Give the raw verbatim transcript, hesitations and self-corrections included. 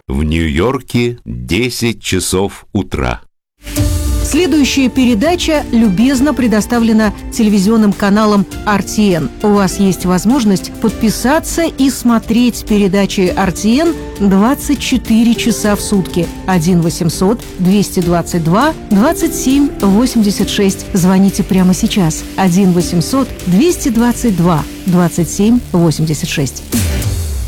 В Нью-Йорке десять часов утра. Следующая передача любезно предоставлена телевизионным каналом эр ти эн. У вас есть возможность подписаться и смотреть передачи эр ти эн двадцать четыре часа в сутки. один восемьсот двести двадцать два двадцать семь восемьдесят шесть. Звоните прямо сейчас. один восемьсот двести двадцать два двадцать семь восемьдесят шесть.